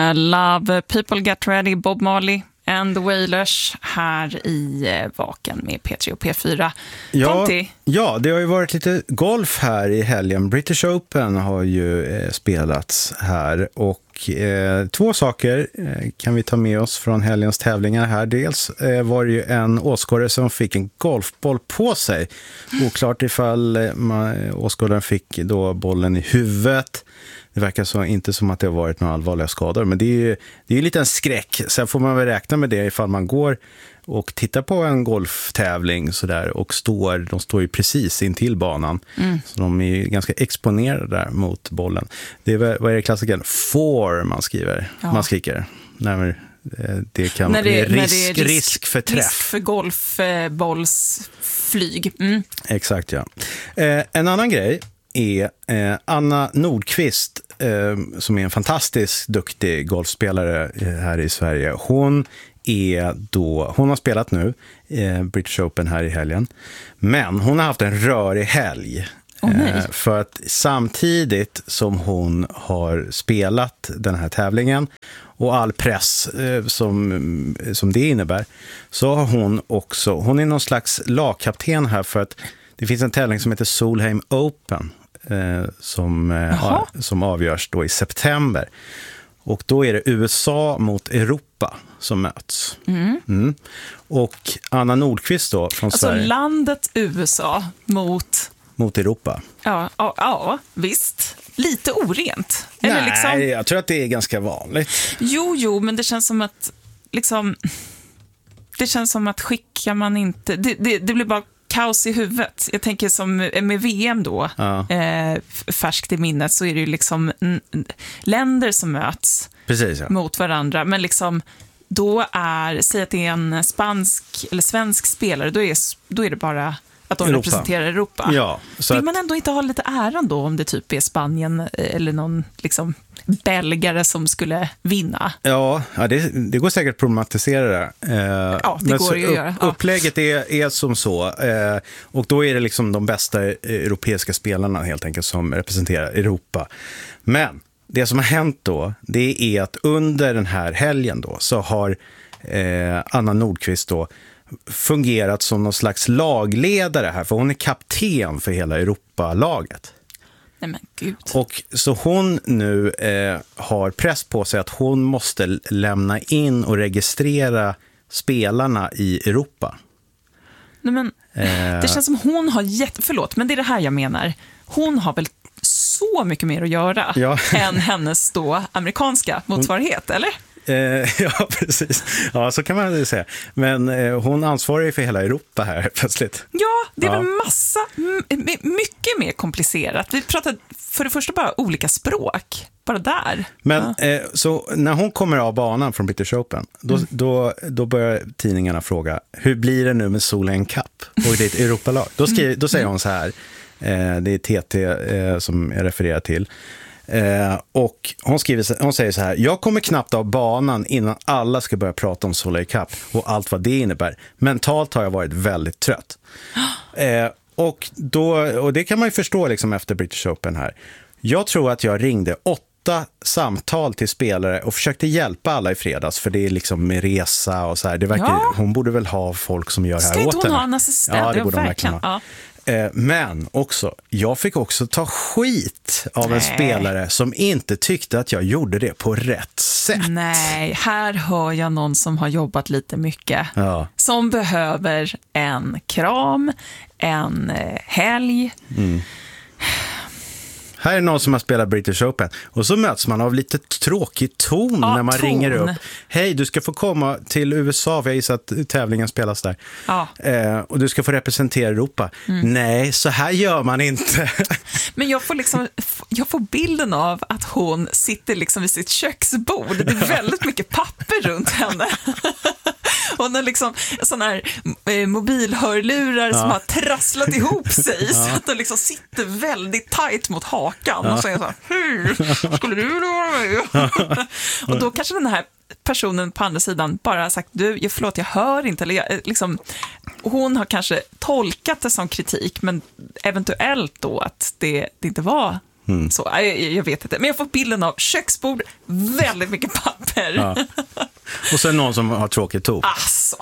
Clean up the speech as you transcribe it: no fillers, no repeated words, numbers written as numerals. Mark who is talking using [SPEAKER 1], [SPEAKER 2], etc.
[SPEAKER 1] Love People Get Ready, Bob Marley and the Wailers här i Vaken med P3 och P4.
[SPEAKER 2] Ja, det har ju varit lite golf här i helgen. British Open har ju spelats här och två saker kan vi ta med oss från helgens tävlingar här. Dels var det ju en åskådare som fick en golfboll på sig. Oklart ifall åskådaren fick då bollen i huvudet. Det verkar så inte som att det har varit några allvarliga skador, men det är ju lite en skräck. Sen får man väl räkna med det ifall man går och tittar på en golftävling så där, och de står ju precis intill banan. Så de är ju ganska exponerade där mot bollen. Det är, vad är det klassiken? Man skriver. Ja. Man skriker. Det kan vara risk för träff.
[SPEAKER 1] Risk för golfbollsflyg.
[SPEAKER 2] Exakt, ja. En annan grej är Anna Nordqvist som är en fantastiskt duktig golfspelare här i Sverige. Hon har spelat nu British Open här i helgen, men hon har haft en rörig helg. För att samtidigt som hon har spelat den här tävlingen och all press som det innebär, så har hon är någon slags lagkapten här, för att det finns en tävling som heter Solheim Open som avgörs då i september. Och då är det USA mot Europa som möts. Och Anna Nordqvist då från Sverige.
[SPEAKER 1] Alltså landet USA mot
[SPEAKER 2] Europa.
[SPEAKER 1] Ja, visst. Lite orent.
[SPEAKER 2] Nej,
[SPEAKER 1] eller liksom...
[SPEAKER 2] jag tror att det är ganska vanligt.
[SPEAKER 1] Jo, men det känns som att det känns som att skickar man inte... Det blir bara kaos i huvudet. Jag tänker som med VM då, färskt i minnet, så är det ju liksom länder som möts mot varandra. Men liksom då säg att det är en spansk eller svensk spelare, då är det bara att de representerar Europa. Ja, så vill man ändå inte ha lite äran då om det typ är Spanien eller någon liksom belgare som skulle vinna? Ja,
[SPEAKER 2] det går säkert att problematisera det.
[SPEAKER 1] Det går ju att göra.
[SPEAKER 2] Upplägget är som så. Och då är det liksom de bästa europeiska spelarna helt enkelt som representerar Europa. Men det som har hänt då, det är att under den här helgen då så har Anna Nordqvist då fungerat som någon slags lagledare här, för hon är kapten för hela Europalaget.
[SPEAKER 1] Nej men gud.
[SPEAKER 2] Och så hon nu har press på sig att hon måste lämna in och registrera spelarna i Europa.
[SPEAKER 1] Nej men det känns som hon har förlåt, men det är det här jag menar. Hon har väl så mycket mer att göra än hennes då amerikanska motsvarighet, eller?
[SPEAKER 2] Ja, precis. Ja, så kan man ju säga. Men hon ansvarar ju för hela Europa här plötsligt.
[SPEAKER 1] Ja, det är väl mycket mer komplicerat. Vi pratar för det första bara olika språk. Bara där.
[SPEAKER 2] Men så när hon kommer av banan från British Open, då börjar tidningarna fråga, hur blir det nu med Solheim Cup och ditt Europalag? Då säger hon så här, det är TT som jag refererar till. Och hon säger så här: jag kommer knappt av banan innan alla ska börja prata om Solheim Cup och allt vad det innebär. Mentalt har jag varit väldigt trött. Och det kan man ju förstå liksom efter British Open här. Jag tror att jag ringde 8 samtal till spelare och försökte hjälpa alla i fredags, för det är liksom med resa och så här. Det verkar, hon borde väl ha folk som gör det här åt henne.
[SPEAKER 1] Ska inte hon ha en assistent?
[SPEAKER 2] Ja, det borde hon verkligen ha. Men också, jag fick också ta skit av en spelare som inte tyckte att jag gjorde det på rätt sätt.
[SPEAKER 1] Nej, här hör jag någon som har jobbat lite mycket. Ja. Som behöver en kram, en helg.
[SPEAKER 2] Här är någon som har spelat British Open och så möts man av lite tråkig ton när man ringer upp. Hej, du ska få komma till USA, för jag gissar att tävlingen spelas där. Ja. Och du ska få representera Europa. Nej, så här gör man inte.
[SPEAKER 1] Men jag får bilden av att hon sitter liksom vid sitt köksbord. Det är väldigt mycket papper runt henne. Hon har liksom såna här mobilhörlurar som har trasslat ihop sig så att de liksom sitter väldigt tajt mot hakan och säger så här: hur skulle du vara med? Och då kanske den här personen på andra sidan bara har sagt: förlåt, jag hör inte. Eller liksom, hon har kanske tolkat det som kritik, men eventuellt då att det inte var Så, jag vet inte. Men jag får bilden av köksbord, väldigt mycket papper.
[SPEAKER 2] Ja. Och sen någon som har tråkigt tog.
[SPEAKER 1] Alltså,